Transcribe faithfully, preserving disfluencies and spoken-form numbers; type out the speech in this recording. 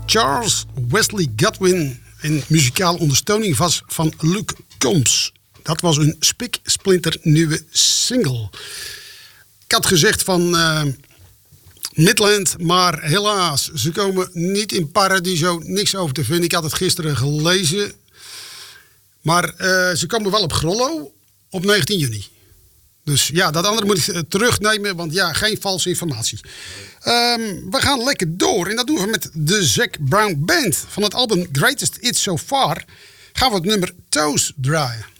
Charles Wesley Godwin en muzikale ondersteuning was van Luke Combs. Dat was een spik-splinter nieuwe single. Ik had gezegd van uh, Midland, maar helaas, ze komen niet in Paradiso, niks over te vinden. Ik had het gisteren gelezen. Maar uh, ze komen wel op Grollo op negentien juni. Dus ja, dat andere moet ik uh, terugnemen, want ja, geen valse informatie. Um, we gaan lekker door en dat doen we met de Zac Brown Band. Van het album Greatest Hits So Far gaan we het nummer Toes draaien.